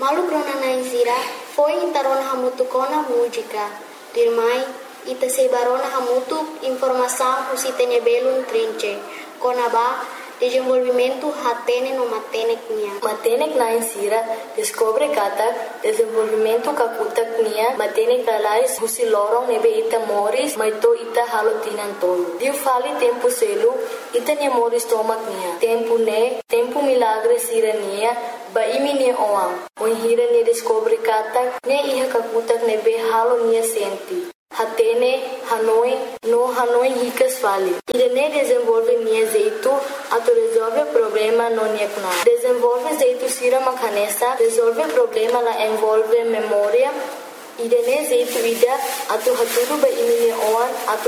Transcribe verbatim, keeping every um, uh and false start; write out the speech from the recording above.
Malu grona na insira foi intarona hamutu kona música. Dirmai ita sebarona hamutu informação usitene belun trinche. Kona ba desenvolvimento hatene no matenek nia. Matenek na insira descobre kata desenvolvimento kakutak nia matenek kalais husi lorong nebe ita moris maito ita halotinan tolo. Diu fali tempo selu ita nia moris tomak nia. Tempo ne tempo milagre sira nia ba imi nia oang. Oi hira nia descobre kata ne iha kakutak nebe halo nia senti. Hatene, Hanoi, no Hanoi ricas fali. Irene desenvolve nia jeito, ato resolve problema no nia kuna. Desenvolve jeito sira makanesa, resolve problema la envolve memória. Irene jeito ida, ato haturu ba imi nia oan, ato